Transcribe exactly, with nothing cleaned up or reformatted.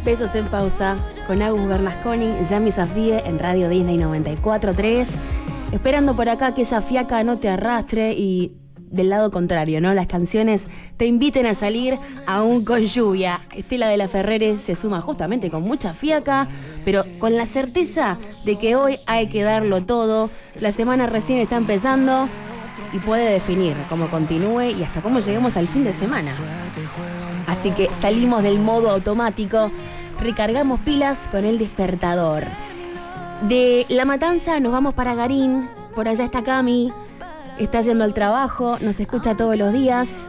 Besos en pausa con Agus Bernasconi, Yami Safie en Radio Disney noventa y cuatro punto tres. Esperando por acá que esa fiaca no te arrastre y del lado contrario, ¿no? Las canciones te inviten a salir aún con lluvia. Estela de la Ferrere se suma justamente con mucha fiaca, pero con la certeza de que hoy hay que darlo todo. La semana recién está empezando y puede definir cómo continúe y hasta cómo lleguemos al fin de semana. Así que salimos del modo automático, recargamos pilas con el despertador. De La Matanza nos vamos para Garín, por allá está Cami, está yendo al trabajo, nos escucha todos los días.